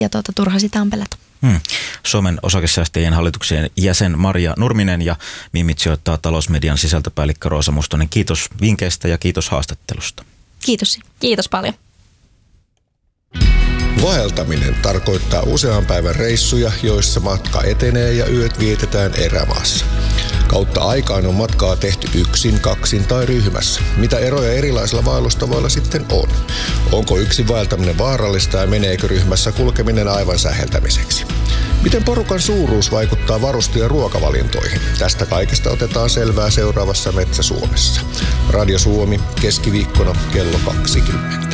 turha sitä on pelätä. Suomen osakesäästäjien hallituksen jäsen Maria Nurminen ja Mimit sijoittaa talousmedian sisältöpäällikkö Roosa Mustonen. Kiitos vinkkeistä ja kiitos haastattelusta. Kiitos. Kiitos paljon. Vaeltaminen tarkoittaa usean päivän reissuja, joissa matka etenee ja yöt vietetään erämaassa. Kautta aikaan on matkaa tehty yksin, kaksin tai ryhmässä. Mitä eroja erilaisilla vaellustavoilla sitten on? Onko yksin vaeltaminen vaarallista ja meneekö ryhmässä kulkeminen aivan säheltämiseksi? Miten porukan suuruus vaikuttaa varuste- ja ruokavalintoihin? Tästä kaikesta otetaan selvää seuraavassa Metsä Suomessa. Radio Suomi, keskiviikkona kello 20.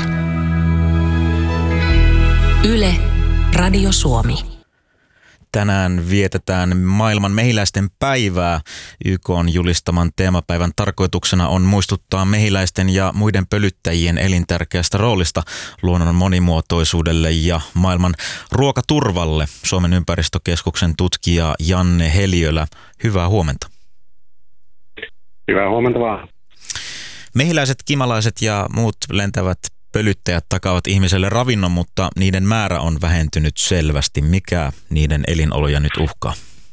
Yle, Radio Suomi. Tänään vietetään maailman mehiläisten päivää. YK:n julistaman teemapäivän tarkoituksena on muistuttaa mehiläisten ja muiden pölyttäjien elintärkeästä roolista luonnon monimuotoisuudelle ja maailman ruokaturvalle. Suomen ympäristökeskuksen tutkija Janne Heliölä, hyvää huomenta. Hyvää huomenta vaan. Mehiläiset, kimalaiset ja muut lentävät pölyttäjät takaavat ihmiselle ravinnon, mutta niiden määrä on vähentynyt selvästi. Mikä niiden elinoloja nyt uhkaa?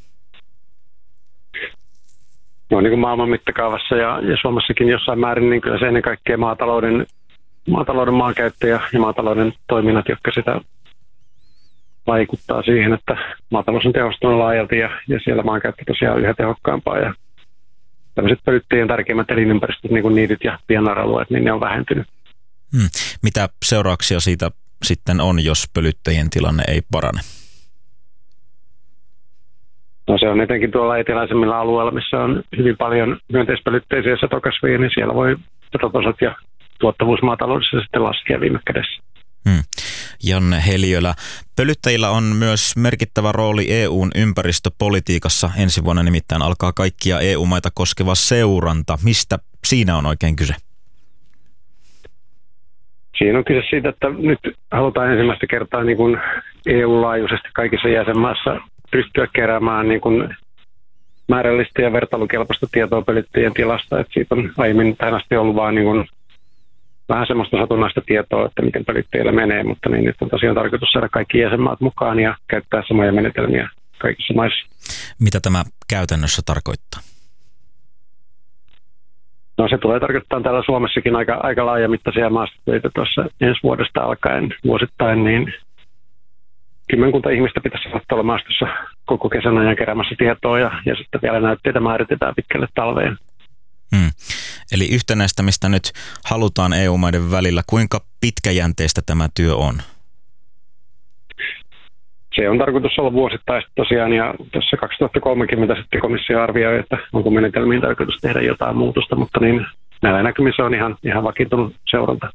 No niin kuin maailman mittakaavassa ja Suomessakin jossain määrin, niin kyllä se ennen kaikkea maatalouden maankäyttö ja maatalouden toiminnat, jotka sitä vaikuttaa siihen, että maatalous on tehostunut laajalti ja siellä maankäyttö tosiaan yhä tehokkaampaa. Ja tämmöiset pölyttäjien tärkeimmät elinympäristöt, niin kuin niityt ja pienaralueet, niin ne on vähentynyt. Mitä seurauksia siitä sitten on, jos pölyttäjien tilanne ei parane? No se on etenkin tuolla eteläisemmillä alueilla, missä on hyvin paljon myönteispölytteisiä satokasveja, niin siellä voi petotasot ja tuottavuus maataloudessa sitten laskea viime kädessä. Janne Heliölä, pölyttäjillä on myös merkittävä rooli EU:n ympäristöpolitiikassa. Ensi vuonna nimittäin alkaa kaikkia EU-maita koskeva seuranta. Mistä siinä on oikein kyse? Siinä on kyse siitä, että nyt halutaan ensimmäistä kertaa niin kuin EU-laajuisesti kaikissa jäsenmaissa pystyä keräämään niin kuin määrällistä ja vertailukelpoista tietoa pölyttäjien tilasta. Että siitä on aiemmin tähän asti ollut vaan niin kuin vähän semmoista satunnaista tietoa, että miten pölyttäjillä menee, mutta niin nyt on tosiaan tarkoitus saada kaikki jäsenmaat mukaan ja käyttää samoja menetelmiä kaikissa maissa. Mitä tämä käytännössä tarkoittaa? No se tulee tarkoittaa täällä Suomessakin aika laajamittaisia maastotöitä tuossa ensi vuodesta alkaen vuosittain, niin 10 ihmistä pitäisi olla maastossa koko kesän ajan keräämässä tietoa ja sitten vielä näytteitä määritetään pitkälle talveen. Eli yhtenäistämistä nyt halutaan EU-maiden välillä. Kuinka pitkäjänteistä tämä työ on? Se on tarkoitus olla vuosittaista tosiaan ja tuossa 2030 sitten komissio arvioi, että onko menetelmiin tarkoitus tehdä jotain muutosta, mutta niin näillä näkymissä on ihan vakiintunut seuranta.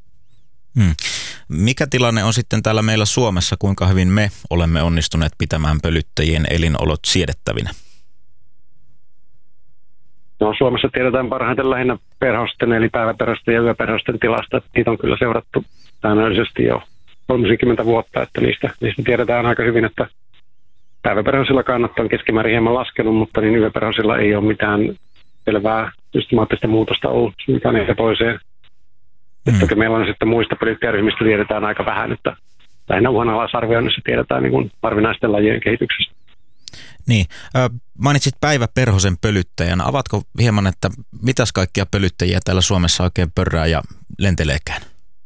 Mikä tilanne on sitten täällä meillä Suomessa? Kuinka hyvin me olemme onnistuneet pitämään pölyttäjien elinolot siedettävinä? No Suomessa tiedetään parhaiten lähinnä perhosten eli päiväperhosten ja yöperhosten tilasta. Niitä on kyllä seurattu säännöllisesti jo 30 vuotta, että niistä tiedetään aika hyvin, että päiväperhosilla kannat on keskimäärin hieman laskenut, mutta niin yöperhosilla ei ole mitään selvää systemaattista muutosta ollut mitään eikä toiseen. Että meillä on sitten muista pölyttäjäryhmistä tiedetään aika vähän, että lähinnä uhanalaisarvioinnissa tiedetään niin kuin harvinaisten lajien kehityksestä. Niin, mainitsit päiväperhosen pölyttäjän. Avatko hieman, että mitäs kaikkia pölyttäjiä täällä Suomessa oikein pörrää ja lenteleekään?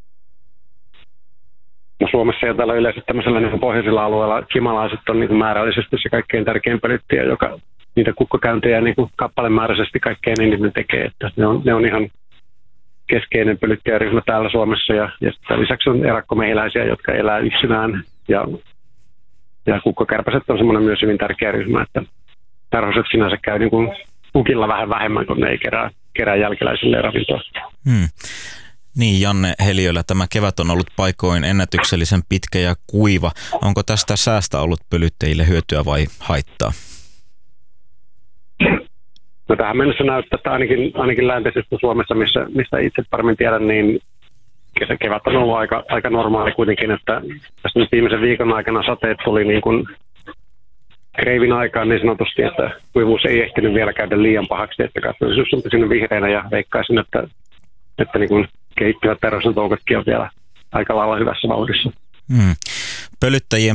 No Suomessa ja täällä yleensä tämmöisellä niin pohjoisilla alueilla kimalaiset on niin määrällisesti se kaikkein tärkein pölyttäjä, joka niitä kukkokäyntejä niin kappalemääräisesti kaikkein eniten tekee. Että ne on ihan keskeinen pölyttäjäryhmä täällä Suomessa ja sitten lisäksi on erakkomehiläisiä, jotka elää yksinään ja kukkokärpäset on semmoinen myös hyvin tärkeä ryhmä, että perhoset sinänsä käy niin kuin kukilla vähän vähemmän, kun ne ei kerää jälkeläisille ravintoa. Niin, Janne Heliölä, tämä kevät on ollut paikoin ennätyksellisen pitkä ja kuiva. Onko tästä säästä ollut pölyttäjille hyötyä vai haittaa? No tähän mennessä näyttää, että ainakin läntisessä Suomessa, mistä itse paremmin tiedän, niin kevät on ollut aika normaali kuitenkin, että tästä nyt viimeisen viikon aikana sateet tuli niin kuin kreivin aikaan niin sanotusti, että kuivuus ei ehtinyt vielä käydä liian pahaksi, että kasvillisuus on pysynyt vihreänä ja veikkaisin, että niin kuin kehittyvät perhosen toukotkin on vielä aika lailla hyvässä vauhdissa. Pölyttäjien